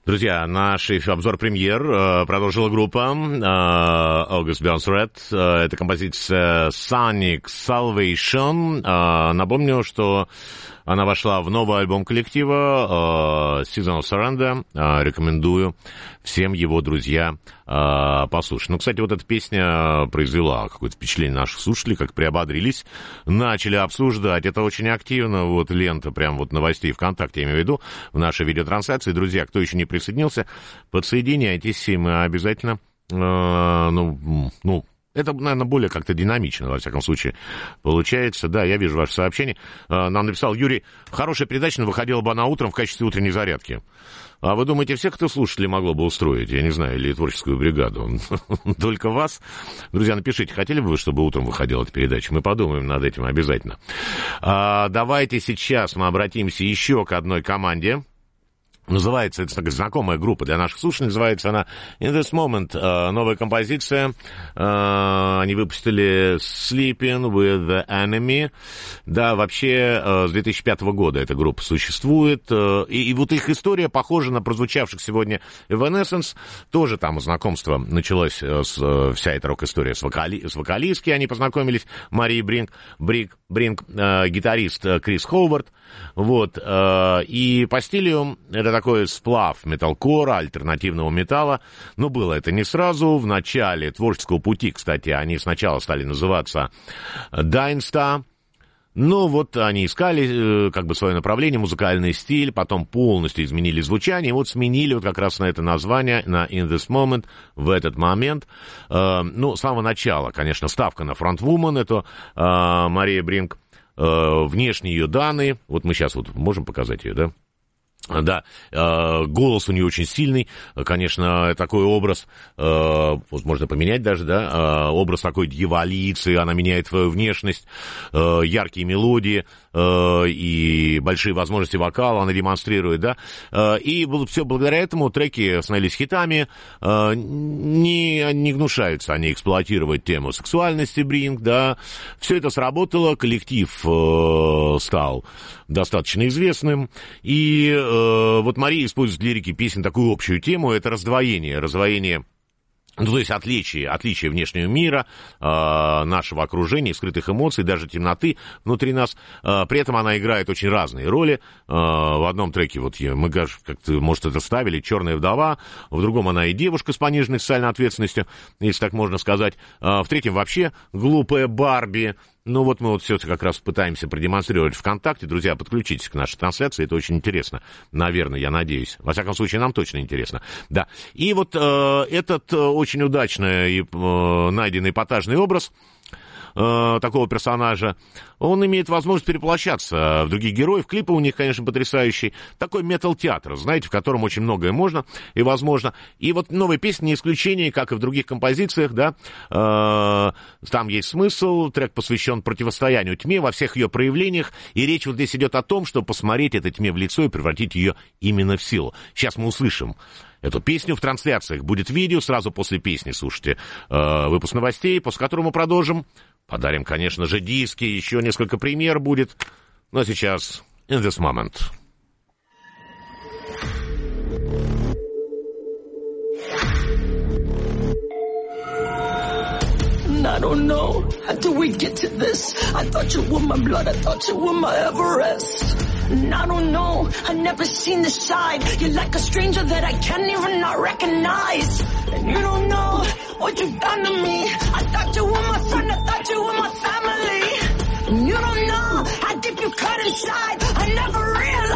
Друзья, наш обзор премьер продолжила группа August Burns Red. Это композиция Sonic Salvation. Напомню, что она вошла в новый альбом коллектива Season of Surrender. Рекомендую всем его, друзья, послушать. Ну, кстати, вот эта песня произвела какое-то впечатление наших слушателей, как приободрились, начали обсуждать. Это очень активно, вот лента прям вот новостей ВКонтакте, я имею в виду, в нашей видеотрансляции. Друзья, кто еще не присоединился, подсоединяйтесь, и мы обязательно, это, наверное, более как-то динамично, во всяком случае, получается. Да, я вижу ваше сообщение. Нам написал Юрий, хорошая передача, но выходила бы она утром в качестве утренней зарядки. А вы думаете, всех, кто слушателей, могло бы устроить? Я не знаю, или творческую бригаду? Только вас? Друзья, напишите, хотели бы вы, чтобы утром выходила эта передача? Мы подумаем над этим обязательно. Давайте сейчас мы обратимся еще к одной команде. Называется, это такая знакомая группа для наших слушателей, называется она In This Moment, новая композиция, они выпустили Sleeping with the Enemy, да, вообще с 2005 года эта группа существует, и вот их история похожа на прозвучавших сегодня Evanescence, тоже там знакомство началось, вся эта рок-история с вокалистки, они познакомились, Мария Бринк, гитарист Крис Ховард, вот, и по стилю это такой сплав металкора, альтернативного металла, но было это не сразу, в начале творческого пути, кстати, они сначала стали называться Dying Star, но вот они искали как бы свое направление, музыкальный стиль, потом полностью изменили звучание, и вот сменили вот как раз на это название, на In This Moment, в этот момент. Ну, с самого начала, конечно, ставка на фронтвумен, это Мария Бринк, внешние ее данные, вот мы сейчас вот можем показать ее, да? Да, голос у нее очень сильный, конечно, такой образ, вот можно поменять даже, да, образ такой дьяволицы, она меняет свою внешность, яркие мелодии и большие возможности вокала она демонстрирует, да, и все благодаря этому треки становились хитами, не гнушаются они эксплуатировать тему сексуальности Бринк, да, все это сработало, коллектив стал достаточно известным, и вот Мария использует в лирике песен такую общую тему, это раздвоение, ну, то есть отличие внешнего мира, нашего окружения, скрытых эмоций, даже темноты внутри нас. При этом она играет очень разные роли. В одном треке, вот мы как-то, может, это ставили, «Черная вдова», в другом она и девушка с пониженной социальной ответственностью, если так можно сказать. В третьем вообще глупая Барби. Ну, вот мы вот все это как раз пытаемся продемонстрировать ВКонтакте. Друзья, подключитесь к нашей трансляции, это очень интересно. Наверное, я надеюсь. Во всяком случае, нам точно интересно. Да. И вот этот очень удачно и найденный эпатажный образ такого персонажа, он имеет возможность перевоплощаться в других героев. Клипы у них, конечно, потрясающие. Такой метал-театр, знаете, в котором очень многое можно и возможно. И вот новая песня не исключение, как и в других композициях, да. Там есть смысл, трек посвящен противостоянию тьме во всех ее проявлениях. И речь вот здесь идет о том, что посмотреть этой тьме в лицо и превратить ее именно в силу. Сейчас мы услышим эту песню в трансляциях. Будет видео, сразу после песни слушайте выпуск новостей, после которого мы продолжим. Подарим, конечно же, диски, еще несколько премьер будет. Но сейчас In This Moment. I don't know, how do we get to this? I thought you were my blood, I thought you were my Everest. And I don't know, I've never seen this side. You're like a stranger that I can't even not recognize. And you don't know what you've done to me. I thought you were my friend, I thought you were my family. And you don't know how deep you cut inside.